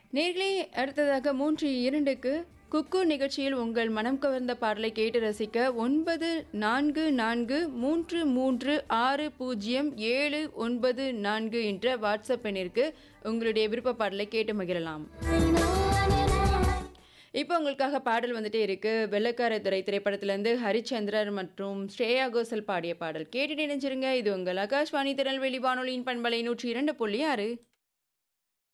நேர்களே, அடுத்ததாக 3:02க்கு குக்கு நிகழ்ச்சியில் உங்கள் மனம் கவர்ந்த பாடலை கேட்டு ரசிக்க 9433360794 என்ற வாட்ஸ்அப் எண்ணிற்கு உங்களுடைய விருப்ப பாடலை கேட்டு மகிழலாம். இப்போ உங்களுக்காக பாடல் வந்துட்டே இருக்கு. வெள்ளக்காரத்துறை திரைப்படத்திலிருந்து ஹரிச்சந்திரன் மற்றும் ஸ்ரேயா கோஷல் பாடிய பாடல் கேட்டுட்டு இணைஞ்சிருங்க. இது உங்கள் ஆகாஷ்வாணி திருநெல்வேலி வானொலியின் பண்பலை 102.6.